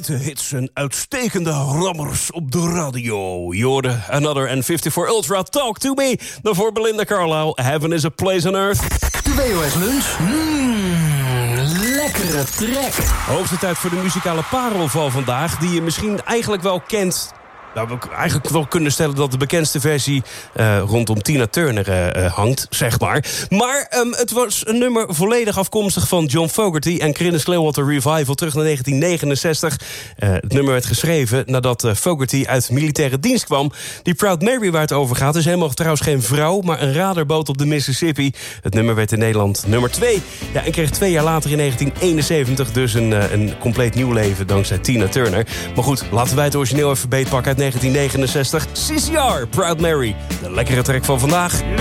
hete hits en uitstekende rammers op de radio. Je hoorde Another and 54 Ultra, Talk to Me. Daarvoor Belinda Carlisle, Heaven is a Place on Earth. De WOS Lunch. Lekkere trek. Hoogste tijd voor de muzikale parel van vandaag, die je misschien eigenlijk wel kent. Nou, we eigenlijk wel kunnen stellen dat de bekendste versie rondom Tina Turner hangt, zeg maar. Maar het was een nummer volledig afkomstig van John Fogerty en Creedence Clearwater Revival terug naar 1969. Het nummer werd geschreven nadat Fogerty uit militaire dienst kwam. Die Proud Mary waar het over gaat is helemaal trouwens geen vrouw, maar een radarboot op de Mississippi. Het nummer werd in Nederland nummer 2. Ja, en kreeg 2 jaar later in 1971 dus een compleet nieuw leven dankzij Tina Turner. Maar goed, laten wij het origineel even beetpakken uit 1969. CCR, Proud Mary. De lekkere track van vandaag.